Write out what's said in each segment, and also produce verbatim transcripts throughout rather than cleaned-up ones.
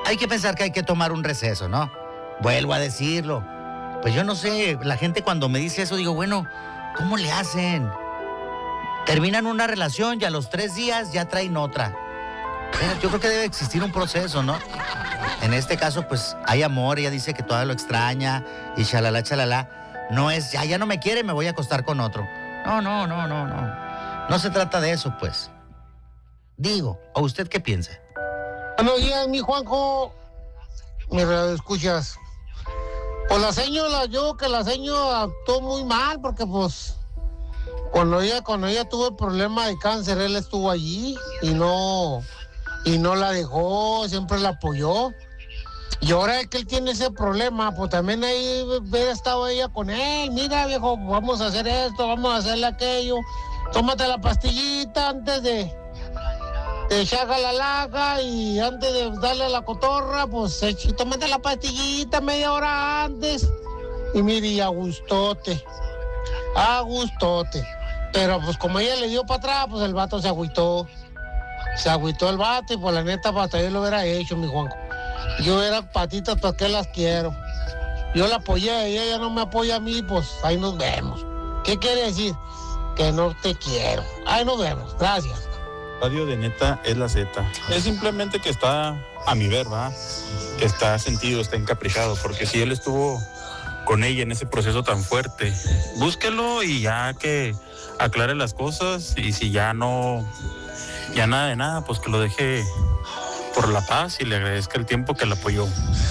hay que pensar que hay que tomar un receso, ¿no? Vuelvo a decirlo. Pues yo no sé, la gente cuando me dice eso digo, bueno, ¿cómo le hacen? Terminan una relación y a los tres días ya traen otra. Yo creo que debe existir un proceso, ¿no? En este caso, pues, hay amor, ella dice que todavía lo extraña y chalala, chalala. No es, ya, ya no me quiere, me voy a acostar con otro. No, no, no, no, no. No se trata de eso, pues. Digo, ¿o usted qué piensa? Buenos días, mi Juanjo. Me escuchas. Pues la señora, yo que la señora actuó muy mal porque pues cuando ella, cuando ella tuvo el problema de cáncer, él estuvo allí y no, y no la dejó, siempre la apoyó. Y ahora que él tiene ese problema, pues también ahí hubiera estado ella con él. Mira, viejo, vamos a hacer esto, vamos a hacerle aquello. Tómate la pastillita antes de, de echar la laga y antes de darle a la cotorra, pues tómate la pastillita media hora antes. Y mire, a gustote, a gustote. Pero pues como ella le dio para atrás, pues el vato se agüitó. Se agüitó el vato y pues la neta, para yo lo hubiera hecho, mi Juanjo. Yo era patitas, ¿para qué las quiero? Yo la apoyé y ella no me apoya a mí, pues ahí nos vemos. ¿Qué quiere decir? Que no te quiero. Ahí nos vemos. Gracias. Radio de Neta es la Z. Es simplemente que está a mi ver, ¿verdad? Que está sentido, está encaprichado, porque si él estuvo con ella en ese proceso tan fuerte, búsquelo y ya que aclare las cosas, y si ya no, ya nada de nada, pues que lo deje por la paz y le agradezca el tiempo que la apoyó.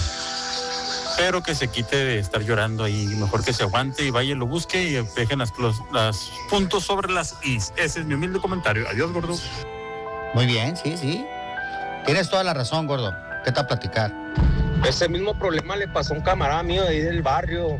Pero que se quite de estar llorando ahí, mejor que se aguante y vaya y lo busque y dejen las, los las puntos sobre las is. Ese es mi humilde comentario. Adiós, gordo. Muy bien, sí, sí. Tienes toda la razón, gordo. ¿Qué tal platicar? Ese mismo problema le pasó a un camarada mío de ahí del barrio.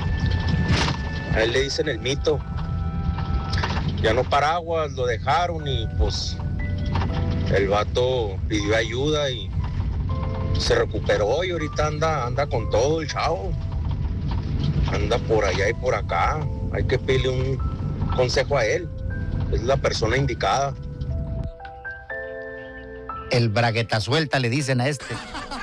A él le dicen el mito. Ya no paraguas, lo dejaron y pues el vato pidió ayuda y se recuperó y ahorita anda, anda con todo el chavo. Anda por allá y por acá. Hay que pedirle un consejo a él. Es la persona indicada. El bragueta suelta le dicen a este.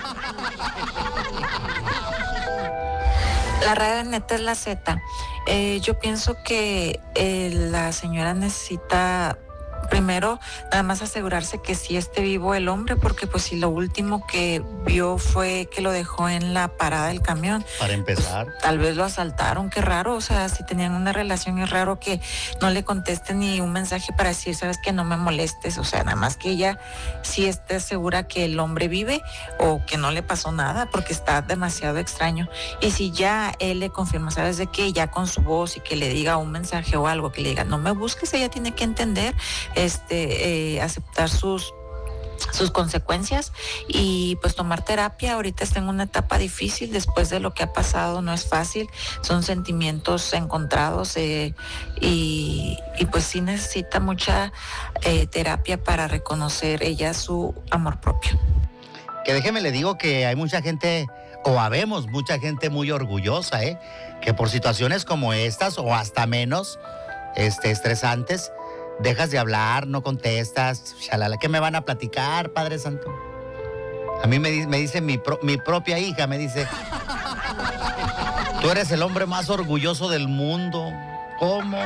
La radio de Neta es la Z. Eh, yo pienso que eh, la señora necesita primero nada más asegurarse que sí esté vivo el hombre, porque pues si lo último que vio fue que lo dejó en la parada del camión. Para empezar. Pues, tal vez lo asaltaron, qué raro, o sea, si tenían una relación es raro que no le conteste ni un mensaje para decir, sabes que no me molestes, o sea, nada más que ella sí esté segura que el hombre vive o que no le pasó nada, porque está demasiado extraño. Y si ya él le confirma, sabes de qué, ya con su voz y que le diga un mensaje o algo, que le diga, no me busques, ella tiene que entender, este, eh, aceptar sus sus consecuencias y pues tomar terapia. Ahorita está en una etapa difícil después de lo que ha pasado, no es fácil, son sentimientos encontrados eh, y, y pues sí necesita mucha eh, terapia para reconocer ella su amor propio. Que déjeme le digo que hay mucha gente, o habemos mucha gente muy orgullosa, ¿eh? Que por situaciones como estas o hasta menos este, estresantes, dejas de hablar, no contestas, shalala, ¿qué me van a platicar, Padre Santo? A mí me, me dice mi, pro, mi propia hija, me dice, tú eres el hombre más orgulloso del mundo. ¿Cómo?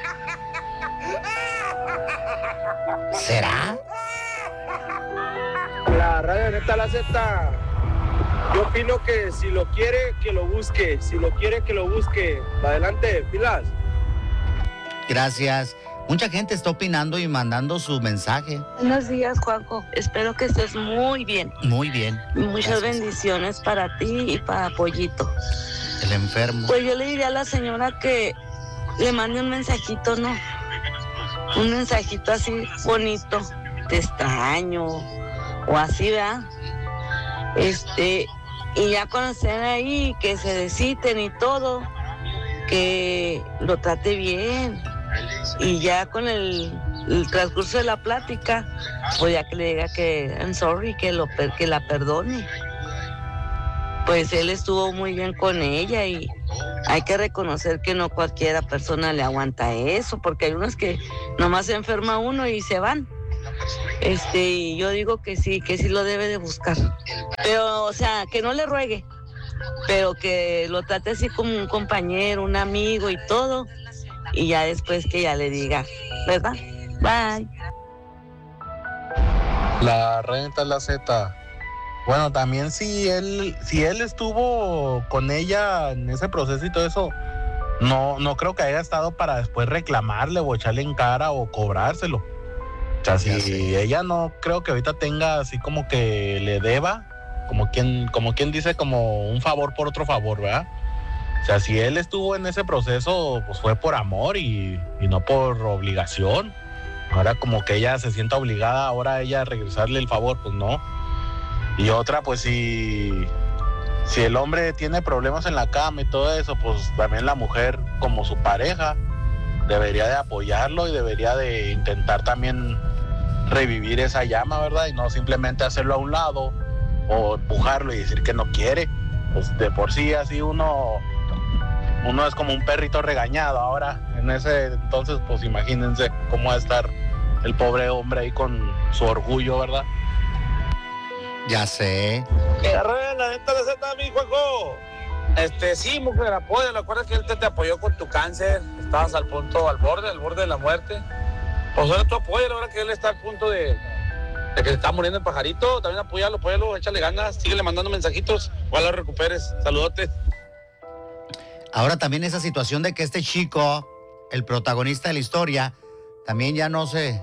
¿Será? La radio Neta la Z. Yo opino que si lo quiere, que lo busque. Si lo quiere, que lo busque. Adelante, pilas. Gracias. Mucha gente está opinando y mandando su mensaje. Buenos días, Juanjo. Espero que estés muy bien. Muy bien. Muchas Gracias. bendiciones para ti y para Pollito. El enfermo. Pues yo le diría a la señora que le mande un mensajito, ¿no? Un mensajito así bonito, te extraño, o así, ¿verdad? Este, y ya cuando estén ahí, que se desciten y todo, que lo trate bien. Y ya con el, el transcurso de la plática, pues ya que le diga que I'm sorry, que, lo, que la perdone. Pues él estuvo muy bien con ella y hay que reconocer que no cualquiera persona le aguanta eso, porque hay unos que nomás se enferma uno y se van. Este, yo digo que sí, que sí lo debe de buscar. Pero, o sea, que no le ruegue, pero que lo trate así como un compañero, un amigo y todo, y ya después que ya le diga, ¿verdad? Bye. La renta es la Z. Bueno, también si él, si él estuvo con ella en ese proceso y todo eso, no, no creo que haya estado para después reclamarle o echarle en cara o cobrárselo. O sea, si sí. Ella no creo que ahorita tenga así como que le deba, como quien, como quien dice, como un favor por otro favor, ¿verdad? O sea, si él estuvo en ese proceso, pues fue por amor y, y no por obligación. Ahora como que ella se sienta obligada ahora a ella a regresarle el favor, pues no. Y otra, pues si, si el hombre tiene problemas en la cama y todo eso, pues también la mujer como su pareja debería de apoyarlo y debería de intentar también revivir esa llama, ¿verdad? Y no simplemente hacerlo a un lado o empujarlo y decir que no quiere. Pues de por sí así uno, uno es como un perrito regañado ahora. En ese entonces, pues imagínense cómo va a estar el pobre hombre ahí con su orgullo, ¿verdad? Ya sé. Agarra la neta de Z, mi Juanjo. Este, sí, mujer, apóyalo. Acuérdate que él te, te apoyó con tu cáncer. Estabas al punto, al borde, al borde de la muerte. Pues ahora tú apóyalo, ahora que él está al punto de, de que se está muriendo el pajarito. También apóyalo, apóyalo, échale ganas. Síguele mandando mensajitos. Ojalá lo recuperes. Saludotes. Ahora también esa situación de que este chico, el protagonista de la historia, también ya no se...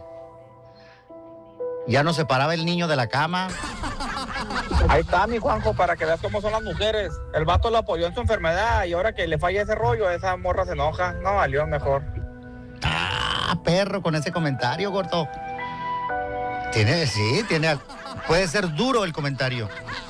Ya no separaba el niño de la cama. Ahí está, mi Juanjo, para que veas cómo son las mujeres. El vato lo apoyó en su enfermedad y ahora que le falla ese rollo, esa morra se enoja. No, valió mejor. Ah, perro, con ese comentario, gordo. Tiene, sí, tiene... Puede ser duro el comentario.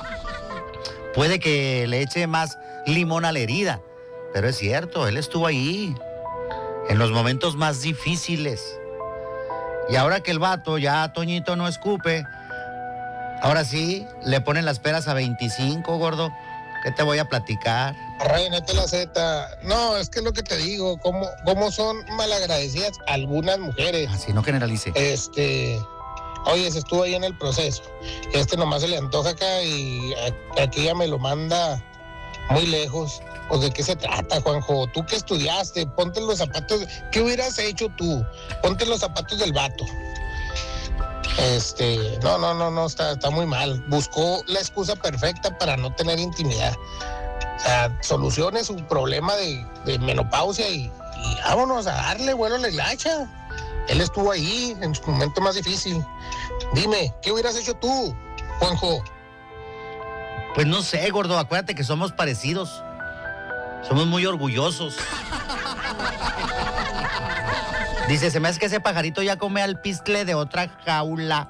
Puede que le eche más limón a la herida. Pero es cierto, él estuvo ahí. En los momentos más difíciles. Y ahora que el vato, ya Toñito no escupe, ahora sí, le ponen las peras a veinticinco, gordo. ¿Qué te voy a platicar? Reinete la Z. No, es que es lo que te digo, cómo, cómo son malagradecidas algunas mujeres. Así, no generalice. Este, oye, se estuvo ahí en el proceso. Este nomás se le antoja acá y aquí ya me lo manda muy lejos. Pues de qué se trata, Juanjo. Tú que estudiaste, ponte los zapatos. ¿Qué hubieras hecho tú? Ponte los zapatos del vato. Este, no, no, no, no, está, está muy mal. Buscó la excusa perfecta para no tener intimidad. O sea, solucione su problema de, de menopausia y, y vámonos a darle vuelo a la hilacha. Él estuvo ahí en su momento más difícil. Dime, ¿qué hubieras hecho tú, Juanjo? Pues no sé, gordo, acuérdate que somos parecidos. Somos muy orgullosos. Dice, se me hace que ese pajarito ya come al pistle de otra jaula.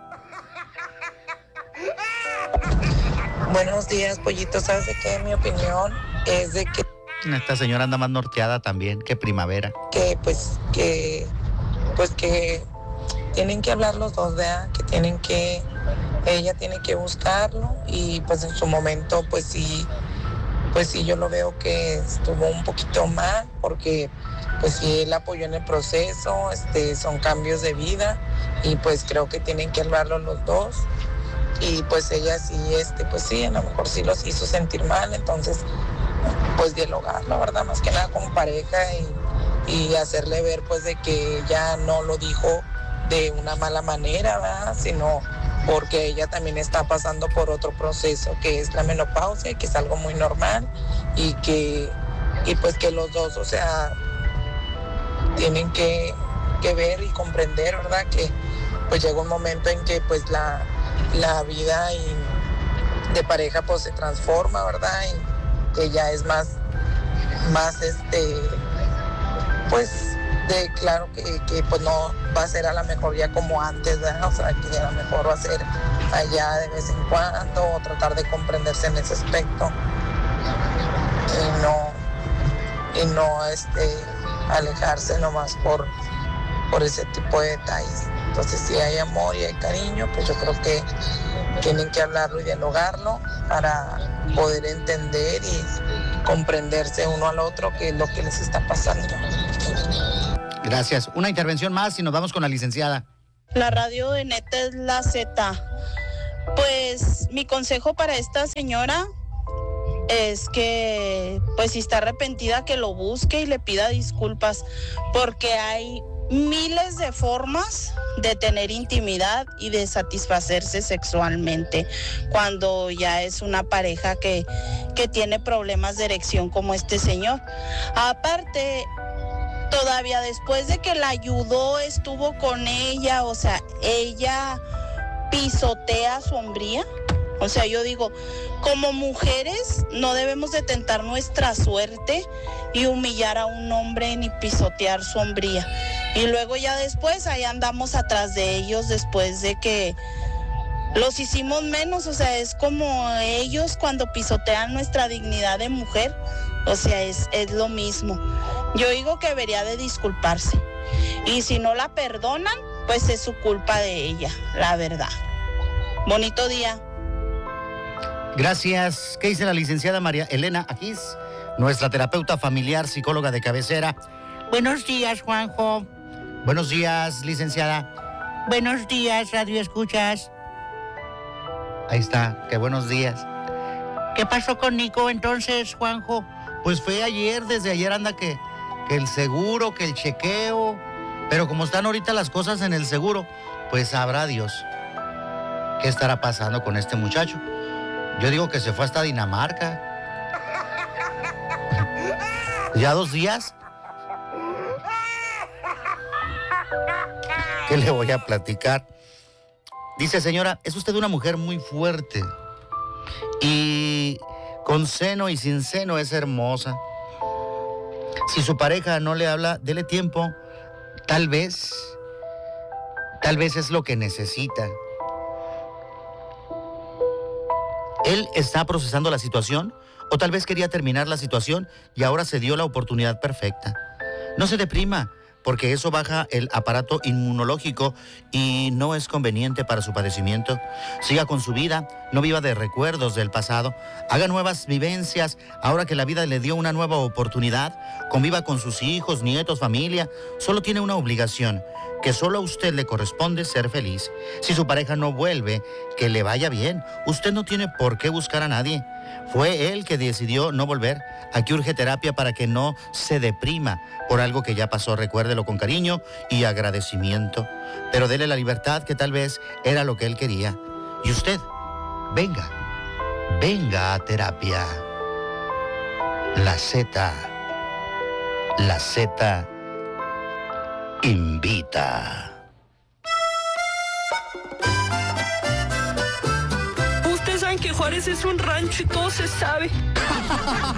Buenos días, pollito. ¿Sabes de qué? Mi opinión es de que... Esta señora anda más norteada también que primavera. Que pues, que... Pues que tienen que hablar los dos, ¿verdad? Que tienen que... Ella tiene que buscarlo y pues en su momento, pues sí... Pues sí, yo lo veo que estuvo un poquito mal porque pues sí, él apoyó en el proceso, este, son cambios de vida y pues creo que tienen que hablarlo los dos y pues ella sí, este, pues sí, a lo mejor sí los hizo sentir mal, entonces pues dialogar, la verdad, más que nada como pareja y, y hacerle ver pues de que ella no lo dijo de una mala manera, ¿verdad? Sino porque ella también está pasando por otro proceso que es la menopausia y que es algo muy normal y que y pues que los dos, o sea, tienen que, que ver y comprender, ¿verdad? Que pues llega un momento en que pues la, la vida y de pareja pues se transforma, ¿verdad? Y que ya es más, más este, pues de claro que, que pues no va a ser a lo mejor ya como antes, ¿verdad? O sea, que a lo mejor va a ser allá de vez en cuando o tratar de comprenderse en ese aspecto y no, y no este, alejarse nomás por, por ese tipo de detalles. Entonces si hay amor y hay cariño, pues yo creo que tienen que hablarlo y dialogarlo para poder entender y comprenderse uno al otro qué es lo que les está pasando. Gracias. Una intervención más y nos vamos con la licenciada. La radio de Neta es la Z. Pues mi consejo para esta señora es que, pues si está arrepentida, que lo busque y le pida disculpas, porque hay miles de formas de tener intimidad y de satisfacerse sexualmente cuando ya es una pareja que, que tiene problemas de erección como este señor. Aparte, todavía después de que la ayudó, estuvo con ella, o sea, ella pisotea su hombría. O sea, yo digo, como mujeres no debemos de tentar nuestra suerte y humillar a un hombre ni pisotear su hombría. Y luego ya después ahí andamos atrás de ellos después de que los hicimos menos. O sea, es como ellos cuando pisotean nuestra dignidad de mujer. O sea, es, es lo mismo. Yo digo que debería de disculparse. Y si no la perdonan, pues es su culpa de ella, la verdad. Bonito día. Gracias. ¿Qué dice la licenciada María Elena Aquís, nuestra terapeuta familiar, psicóloga de cabecera? Buenos días, Juanjo. Buenos días, licenciada. Buenos días, radio escuchas. Ahí está, qué buenos días. ¿Qué pasó con Nico entonces, Juanjo? Pues fue ayer, desde ayer anda que, que el seguro, que el chequeo. Pero como están ahorita las cosas en el seguro, pues sabrá Dios qué estará pasando con este muchacho. Yo digo que se fue hasta Dinamarca. ¿Ya dos días? ¿Qué le voy a platicar? Dice, señora, es usted una mujer muy fuerte. Y con seno y sin seno es hermosa. Si su pareja no le habla, dele tiempo. Tal vez, tal vez es lo que necesita. Él está procesando la situación, o tal vez quería terminar la situación y ahora se dio la oportunidad perfecta. No se deprima, porque eso baja el aparato inmunológico y no es conveniente para su padecimiento. Siga con su vida, no viva de recuerdos del pasado, haga nuevas vivencias, ahora que la vida le dio una nueva oportunidad, conviva con sus hijos, nietos, familia. Solo tiene una obligación, que solo a usted le corresponde ser feliz. Si su pareja no vuelve, que le vaya bien. Usted no tiene por qué buscar a nadie. Fue él que decidió no volver. Aquí urge terapia para que no se deprima por algo que ya pasó. Recuérdelo con cariño y agradecimiento. Pero dele la libertad, que tal vez era lo que él quería. Y usted, venga, venga a terapia. La Z, la Z invita. Ustedes saben que Juárez es un rancho y todo se sabe.